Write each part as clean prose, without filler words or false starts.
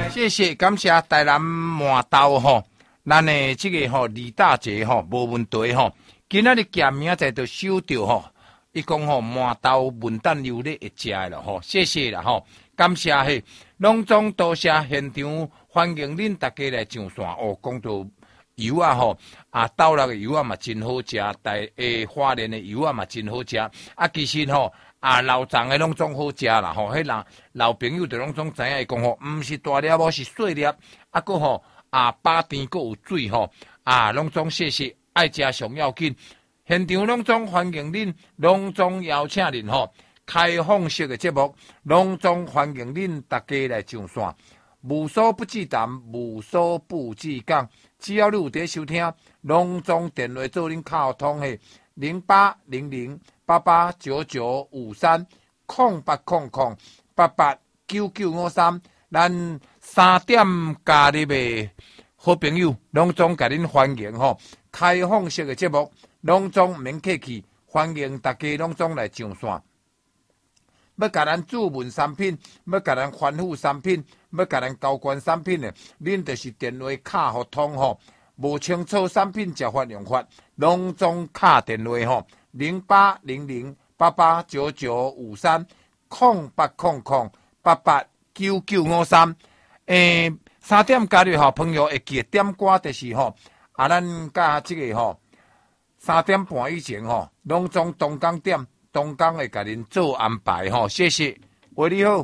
谢谢，感谢台南麻豆吼，咱的这个吼李大姐吼无问题吼，今仔日见明仔就收到吼，伊讲吼麻豆文旦牛咧会食的咯吼，谢谢啦吼，感谢嘿，隆重多谢现场欢迎恁大家来上线哦，讲到油啊吼，豆类的油啊嘛真好食，花莲的油啊嘛真好食，其实吼。老长的拢总好食啦吼，迄人老朋友就拢总知影，伊讲吼，毋是大粒，无是细粒，个吼巴甜个有水吼，拢总谢谢，爱食上要紧。现场拢总欢迎恁，拢总邀请恁吼，开放式的节目，拢总欢迎恁大家来上线。无所不至谈，无所不至讲，只要你有伫收听，拢总电话做恁卡通嘿08008899530800889953，咱3点加入的好朋友，拢总甲恁欢迎吼，开放式的节目，拢总免客气，欢迎大家拢总来上线。要甲咱注文产品，要甲咱欢富产品，要甲咱高官产品的，恁就是电话卡互通吼。无清楚产品食法用法，拢总卡电话吼08008899530800889953。3点加入好朋友会记得点歌，就是吼咱甲这个吼3点半以前吼，拢总东港点。东港会甲恁做安排吼，谢谢。喂，你好。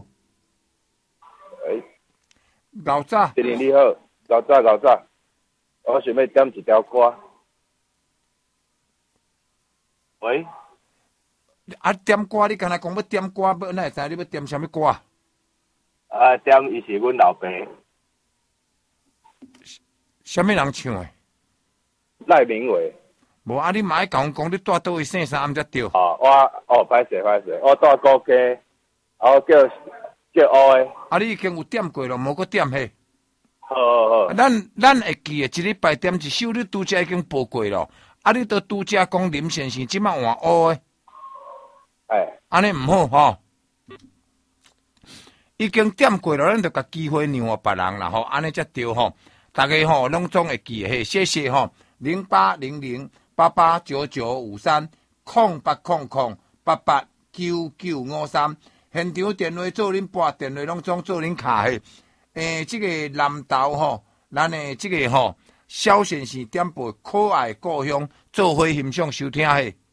老早。 先生你好，老早，我想要点一条歌。喂。 点歌你敢若讲要点歌，要哪会知你要点什么歌？ 点伊是阮老爸。 什么人唱的？ 赖明伟。 无你嘛爱讲你住倒位姓啥暗才对。 歹势，我住高街，我叫乌的。 你已经有点过了，无搁点嘿。 好。 咱会记的，一礼拜点一首，你拄则已经播过了。你都拄则讲林先生即摆换乌的。安尼毋好吼。已经点过了，咱就甲机会让互别人啦吼，安尼才对吼。大家吼拢总会记嘿，谢谢吼。08008899530800889953，现场电话做恁拨，电话拢总做恁卡嘿。这个南投吼，咱的这个吼肖先生点播可爱故乡，做伙欣赏收听嘿。